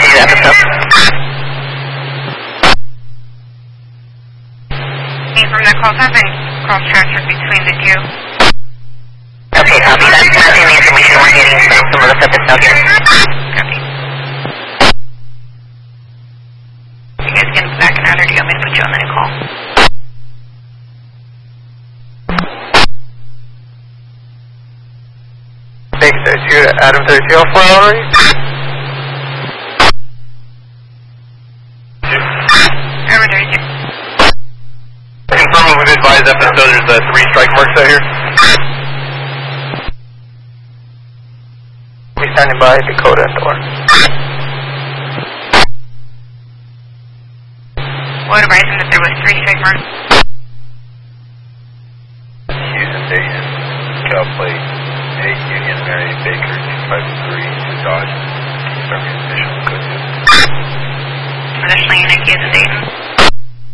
continue the episode. From the call time and cross transfer between the two. Okay, copy. That's passing the information we're getting from some of the stuff that's out here. Copy. You guys getting back and out, or do you want me to put you on the call? Thank you, 32 to Adam 32, how far are you? Over 32. Confirm what we've advised episode, there's 3 strike marks out here. We standing by Dakota at door. What advised him that there was 3 strike marks? Houston Station, Cal Plate, 8 Union Mary Baker 253 to Dodge. Confirm your initial code. Additionally, United Kansas Dayton.